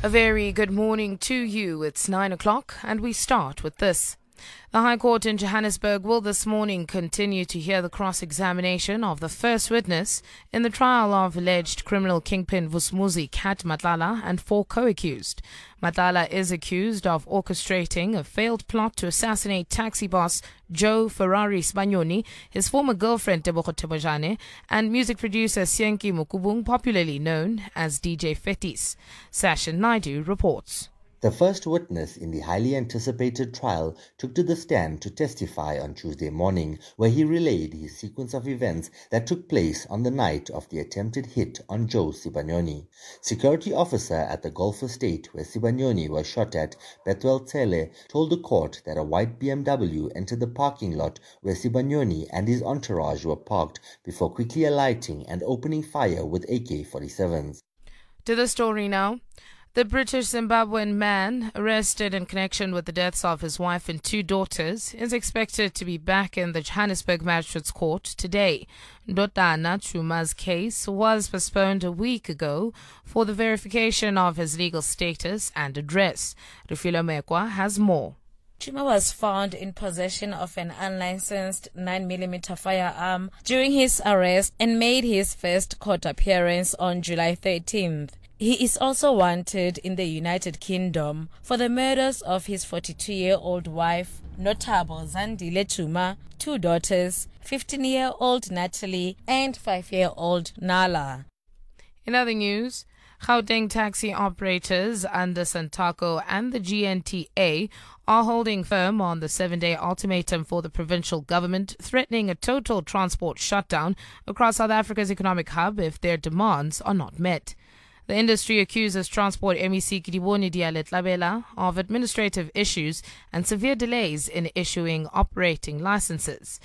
A very good morning to you. It's 9 o'clock and we start with this. The High Court in Johannesburg will this morning continue to hear the cross-examination of the first witness in the trial of alleged criminal kingpin Vusumuzi Kat Matlala and 4 co-accused. Matlala is accused of orchestrating a failed plot to assassinate taxi boss Joe Ferrari Sibanyoni, his former girlfriend Tebogo Tebojane, and music producer Sienki Mukubung, popularly known as DJ Fetis. Sashin Naidu reports. The first witness in the highly anticipated trial took to the stand to testify on Tuesday morning, where he relayed his sequence of events that took place on the night of the attempted hit on Joe Sibanyoni. Security officer at the Gulf Estate where Sibanyoni was shot at, Bethuel Tsele, told the court that a white BMW entered the parking lot where Sibanyoni and his entourage were parked before quickly alighting and opening fire with AK-47s. To the story now. The British Zimbabwean man arrested in connection with the deaths of his wife and 2 daughters is expected to be back in the Johannesburg Magistrates Court today. Ndodana Chuma's case was postponed a week ago for the verification of his legal status and address. Rufilo Mekwa has more. Chuma was found in possession of an unlicensed 9mm firearm during his arrest and made his first court appearance on July 13th. He is also wanted in the United Kingdom for the murders of his 42-year-old wife, Notable Zandile Chuma, 2 daughters, 15-year-old Natalie and 5-year-old Nala. In other news, Gauteng taxi operators under Santaco and the GNTA are holding firm on the 7-day ultimatum for the provincial government, threatening a total transport shutdown across South Africa's economic hub if their demands are not met. The industry accuses Transport MEC Kidiboni Dialet-Labela of administrative issues and severe delays in issuing operating licenses.